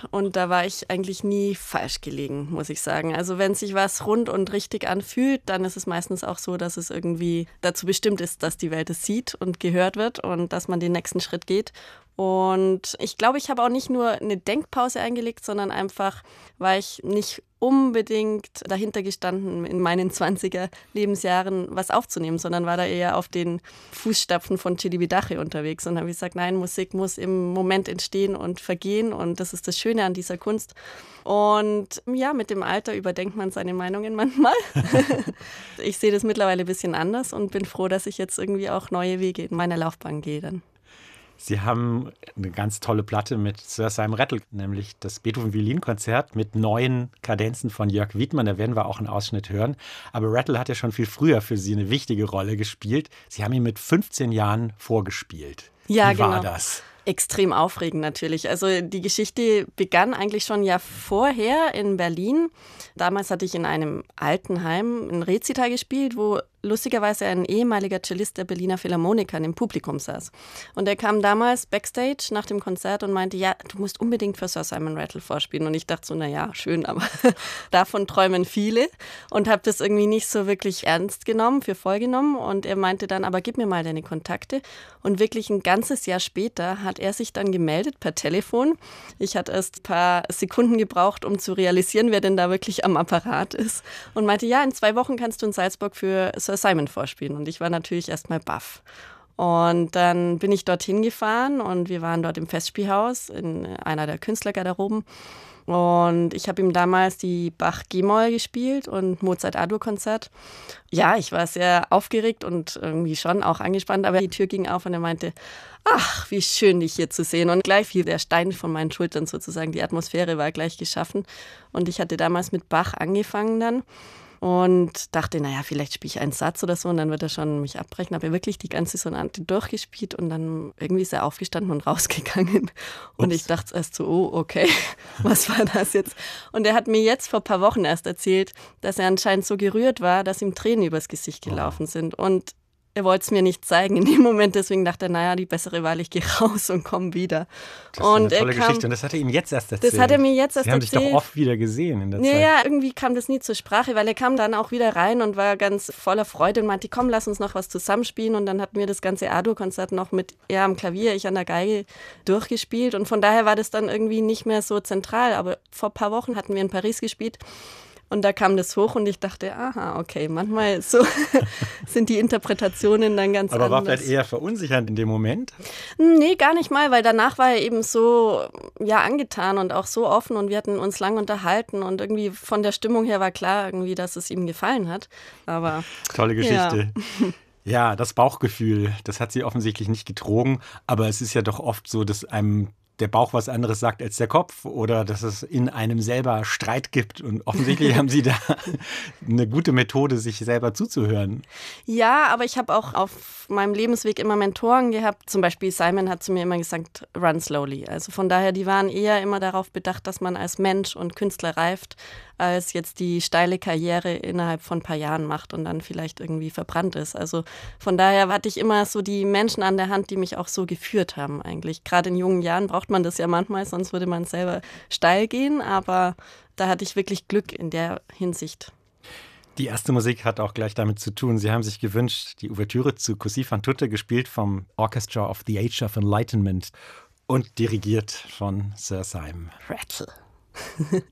gespielt und da war ich eigentlich nie falsch gelegen, muss ich sagen. Also wenn sich was rund und richtig anfühlt, dann ist es meistens auch so, dass es irgendwie dazu bestimmt ist, dass die Welt es sieht und gehört wird und dass man den nächsten Schritt geht. Und ich glaube, ich habe auch nicht nur eine Denkpause eingelegt, sondern einfach, weil ich nicht unbedingt dahinter gestanden, in meinen 20er Lebensjahren was aufzunehmen, sondern war da eher auf den Fußstapfen von Celibidache unterwegs und habe gesagt, nein, Musik muss im Moment entstehen und vergehen und das ist das Schöne an dieser Kunst. Und ja, mit dem Alter überdenkt man seine Meinungen manchmal. Ich sehe das mittlerweile ein bisschen anders und bin froh, dass ich jetzt irgendwie auch neue Wege in meiner Laufbahn gehe dann. Sie haben eine ganz tolle Platte mit Sir Simon Rattle, nämlich das Beethoven-Violinkonzert mit neuen Kadenzen von Jörg Wiedmann. Da werden wir auch einen Ausschnitt hören. Aber Rattle hat ja schon viel früher für Sie eine wichtige Rolle gespielt. Sie haben ihn mit 15 Jahren vorgespielt. Ja, Wie war genau. das? Extrem aufregend natürlich. Also die Geschichte begann eigentlich schon ein Jahr vorher in Berlin. Damals hatte ich in einem Altenheim ein Rezital gespielt, wo lustigerweise ein ehemaliger Cellist der Berliner Philharmoniker im Publikum saß. Und er kam damals backstage nach dem Konzert und meinte, ja, du musst unbedingt für Sir Simon Rattle vorspielen. Und ich dachte so, naja, schön, aber davon träumen viele. Und habe das irgendwie nicht so wirklich ernst genommen, für voll genommen. Und er meinte dann, aber gib mir mal deine Kontakte. Und wirklich ein ganzes Jahr später hat er sich dann gemeldet per Telefon. Ich hatte erst ein paar Sekunden gebraucht, um zu realisieren, wer denn da wirklich am Apparat ist. Und meinte, ja, in 2 Wochen kannst du in Salzburg für Sir Simon vorspielen. Und ich war natürlich erstmal baff. Und dann bin ich dorthin gefahren und wir waren dort im Festspielhaus in einer der Künstlergarderoben. Und ich habe ihm damals die Bach-G-Moll gespielt und Mozart-A-Dur-Konzert. Ja, ich war sehr aufgeregt und irgendwie schon auch angespannt, aber die Tür ging auf und er meinte, ach, wie schön, dich hier zu sehen. Und gleich fiel der Stein von meinen Schultern sozusagen. Die Atmosphäre war gleich geschaffen. Und ich hatte damals mit Bach angefangen dann. Und dachte, naja, vielleicht spiele ich einen Satz oder so und dann wird er schon mich abbrechen. Aber wirklich die ganze Sonate durchgespielt und dann irgendwie ist er aufgestanden und rausgegangen. Und ich dachte erst so, oh, okay, was war das jetzt? Und er hat mir jetzt vor ein paar Wochen erst erzählt, dass er anscheinend so gerührt war, dass ihm Tränen übers Gesicht gelaufen sind. Und er wollte es mir nicht zeigen in dem Moment, deswegen dachte er, naja, die bessere Wahl, ich gehe raus und komme wieder. Das ist eine tolle Geschichte und das hat er ihm jetzt erst erzählt. Das hat er mir jetzt erst erzählt. Sie haben sich doch oft wieder gesehen in der Zeit. Ja, irgendwie kam das nie zur Sprache, weil er kam dann auch wieder rein und war ganz voller Freude und meinte, komm, lass uns noch was zusammenspielen. Und dann hatten wir das ganze A-Dur-Konzert noch mit er am Klavier, ich an der Geige durchgespielt. Und von daher war das dann irgendwie nicht mehr so zentral. Aber vor ein paar Wochen hatten wir in Paris gespielt. Und da kam das hoch und ich dachte, aha, okay, manchmal so sind die Interpretationen dann ganz anders. Aber war anders. vielleicht eher verunsichernd in dem Moment? Nee, gar nicht mal, weil danach war er eben so angetan und auch so offen und wir hatten uns lang unterhalten und irgendwie von der Stimmung her war klar irgendwie, dass es ihm gefallen hat. Aber tolle Geschichte. Ja, das Bauchgefühl, das hat sie offensichtlich nicht getrogen, aber es ist ja doch oft so, dass einem der Bauch was anderes sagt als der Kopf oder dass es in einem selber Streit gibt. Und offensichtlich haben Sie da eine gute Methode, sich selber zuzuhören. Ja, aber ich habe auch auf meinem Lebensweg immer Mentoren gehabt. Zum Beispiel Simon hat zu mir immer gesagt, run slowly. Also von daher, die waren eher immer darauf bedacht, dass man als Mensch und Künstler reift, als jetzt die steile Karriere innerhalb von ein paar Jahren macht und dann vielleicht irgendwie verbrannt ist. Also von daher hatte ich immer so die Menschen an der Hand, die mich auch so geführt haben eigentlich. Gerade in jungen Jahren braucht man das ja manchmal, sonst würde man selber steil gehen. Aber da hatte ich wirklich Glück in der Hinsicht. Die erste Musik hat auch gleich damit zu tun. Sie haben sich gewünscht, die Ouvertüre zu Cosi fan tutte, gespielt vom Orchestra of the Age of Enlightenment und dirigiert von Sir Simon Rattle.